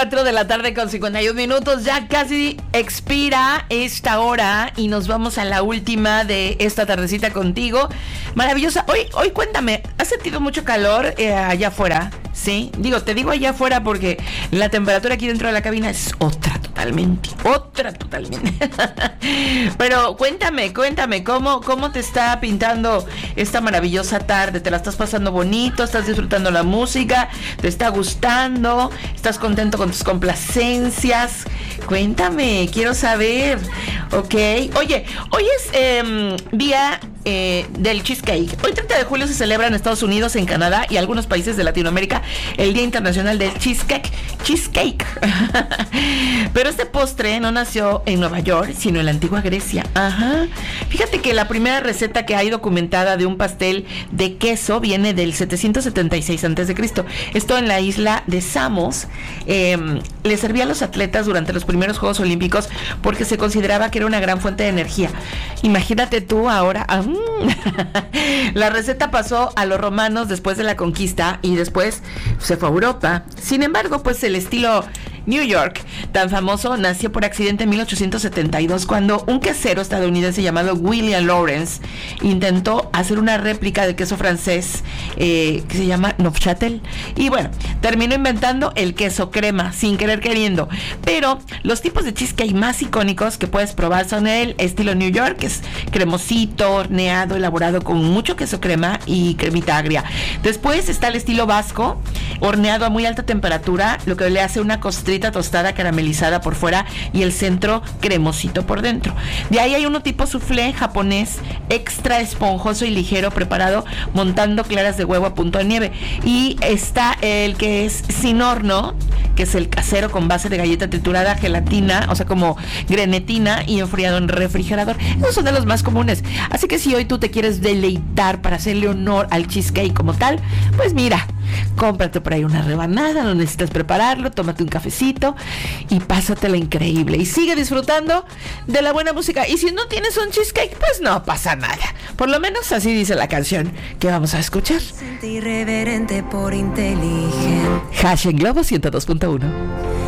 4 de la tarde con 51 minutos. Ya casi expira esta hora y nos vamos a la última de esta tardecita contigo. Maravillosa. Hoy cuéntame, ¿has sentido mucho calor allá afuera? Sí, te digo allá afuera porque la temperatura aquí dentro de la cabina es otra totalmente. Pero cuéntame, ¿cómo te está pintando esta maravillosa tarde? ¿Te la estás pasando bonito? ¿Estás disfrutando la música? ¿Te está gustando? ¿Estás contento con tus complacencias? Cuéntame, quiero saber. Ok, oye, hoy es día del cheesecake. Hoy 30 de julio se celebra en Estados Unidos, en Canadá y algunos países de Latinoamérica el Día Internacional del Cheesecake. Pero este postre no nació en Nueva York, sino en la antigua Grecia. Ajá. Fíjate que la primera receta que hay documentada de un pastel de queso viene del 776 a.C. Esto en la isla de Samos. Le servía a los atletas durante los primeros Juegos Olímpicos porque se consideraba que era una gran fuente de energía. Imagínate tú ahora. La receta pasó a los romanos después de la conquista y después se fue a Europa. Sin embargo, pues el estilo New York, tan famoso, nació por accidente en 1872 cuando un quesero estadounidense llamado William Lawrence intentó hacer una réplica del queso francés que se llama Neufchâtel, y bueno, terminó inventando el queso crema sin querer queriendo. Pero los tipos de cheesecake más icónicos que puedes probar son el estilo New York, que es cremosito, horneado, elaborado con mucho queso crema y cremita agria. Después está el estilo vasco, horneado a muy alta temperatura, lo que le hace una costrita tostada caramelizada por fuera y el centro cremosito por dentro. De ahí hay uno tipo soufflé japonés, extra esponjoso y ligero, preparado montando claras de huevo a punto de nieve. Y está el que es sin horno, que es el casero con base de galleta triturada, gelatina, o sea como grenetina, y enfriado en refrigerador. Esos son de los más comunes. Así que si hoy tú te quieres deleitar para hacerle honor al cheesecake como tal, pues mira, cómprate por ahí una rebanada, no necesitas prepararlo, tómate un cafecito y pásatela increíble y sigue disfrutando de la buena música. Y si no tienes un cheesecake, pues no pasa nada. Por lo menos así dice la canción que vamos a escuchar. Irreverente por inteligente. Hash en Globo 102.1.